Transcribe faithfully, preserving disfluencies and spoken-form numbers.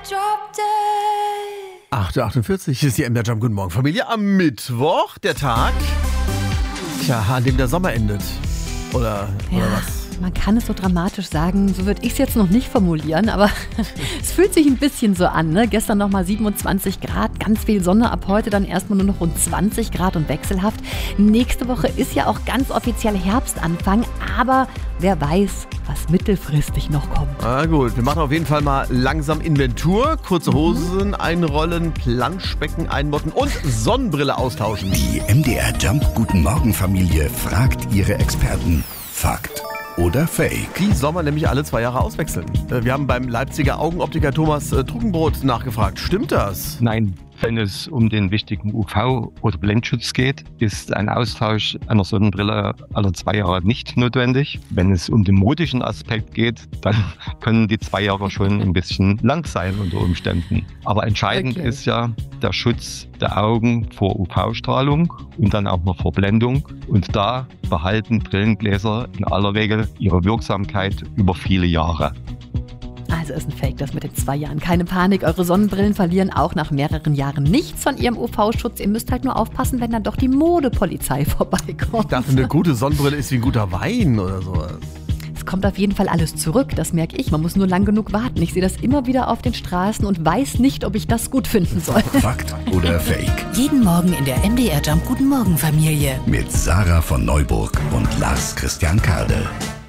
acht Uhr achtundvierzig ist die M D R Jump. Guten Morgen, Familie. Am Mittwoch, der Tag, tja, an dem der Sommer endet. Oder, ja, oder was? Man kann es so dramatisch sagen, so würde ich es jetzt noch nicht formulieren, aber es fühlt sich ein bisschen so an. Ne? Gestern nochmal siebenundzwanzig Grad, ganz viel Sonne, ab heute dann erstmal nur noch rund zwanzig Grad und wechselhaft. Nächste Woche ist ja auch ganz offiziell Herbstanfang, aber wer weiß, was mittelfristig noch kommt. Ah gut, wir machen auf jeden Fall mal langsam Inventur, kurze Hosen mhm. einrollen, Planschbecken einmotten und Sonnenbrille austauschen. Die M D R Jump Guten Morgen Familie fragt ihre Experten. Fakt oder Fake? Die soll man nämlich alle zwei Jahre auswechseln. Wir haben beim Leipziger Augenoptiker Thomas äh, Truggenbrot nachgefragt. Stimmt das? Nein. Wenn es um den wichtigen U V- oder Blendschutz geht, ist ein Austausch einer Sonnenbrille alle zwei Jahre nicht notwendig. Wenn es um den modischen Aspekt geht, dann können die zwei Jahre schon ein bisschen lang sein unter Umständen. Aber entscheidend okay. ist ja der Schutz der Augen vor U V-Strahlung und dann auch noch vor Blendung. Und da behalten Brillengläser in aller Regel ihre Wirksamkeit über viele Jahre. Also ist ein Fake, das mit den zwei Jahren. Keine Panik, eure Sonnenbrillen verlieren auch nach mehreren Jahren nichts von ihrem U V-Schutz. Ihr müsst halt nur aufpassen, wenn dann doch die Modepolizei vorbeikommt. Ich dachte, eine gute Sonnenbrille ist wie ein guter Wein oder sowas. Es kommt auf jeden Fall alles zurück, das merke ich. Man muss nur lang genug warten. Ich sehe das immer wieder auf den Straßen und weiß nicht, ob ich das gut finden soll. Fakt oder Fake? Jeden Morgen in der M D R Jump Guten Morgen Familie. Mit Sarah von Neuburg und Lars Christian Kade.